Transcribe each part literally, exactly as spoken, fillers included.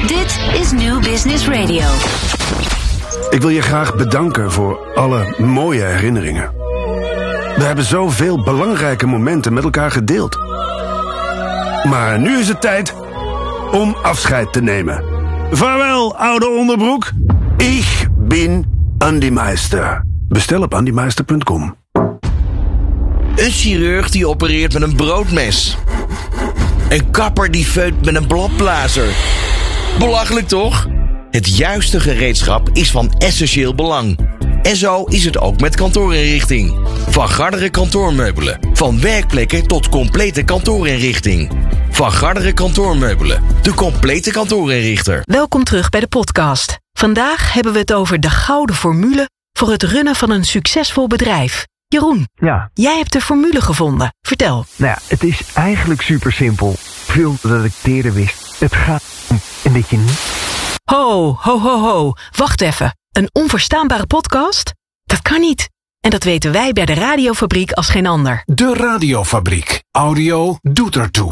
Dit is New Business Radio. Ik wil je graag bedanken voor alle mooie herinneringen. We hebben zoveel belangrijke momenten met elkaar gedeeld. Maar nu is het tijd om afscheid te nemen. Vaarwel, oude onderbroek. Ik ben Andy Meister. Bestel op andy meister punt com. Een chirurg die opereert met een broodmes. Een kapper die feunt met een bladblazer. Belachelijk toch? Het juiste gereedschap is van essentieel belang. En zo is het ook met kantoorinrichting. Van Garderen kantoormeubelen. Van werkplekken tot complete kantoorinrichting. Van Garderen kantoormeubelen. De complete kantoorinrichter. Welkom terug bij de podcast. Vandaag hebben we het over de gouden formule voor het runnen van een succesvol bedrijf. Jeroen, ja. Jij hebt de formule gevonden. Vertel. Nou ja, het is eigenlijk super simpel. Veel dat ik het eerder wist. Het gaat om en dat je niet... Ho, ho, ho, ho. Wacht even. Een onverstaanbare podcast? Dat kan niet. En dat weten wij bij de Radiofabriek als geen ander. De Radiofabriek. Audio doet ertoe.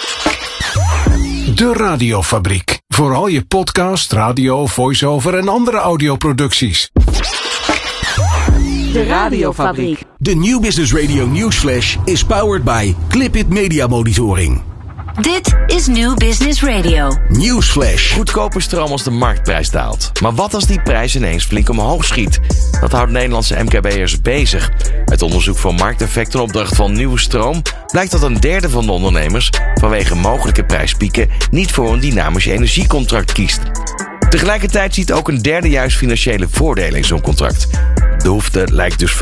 De Radiofabriek. Voor al je podcast, radio, voice-over en andere audioproducties. De Radiofabriek. De New Business Radio Newsflash is powered by Clipit Media Monitoring. Dit is New Business Radio. Newsflash. Goedkope stroom als de marktprijs daalt. Maar wat als die prijs ineens flink omhoog schiet? Dat houdt Nederlandse M K B'ers bezig. Uit onderzoek van Markteffect en opdracht van Nieuwe Stroom blijkt dat een derde van de ondernemers vanwege mogelijke prijspieken niet voor een dynamisch energiecontract kiest. Tegelijkertijd ziet ook een derde juist financiële voordelen in zo'n contract. De hoefte lijkt dus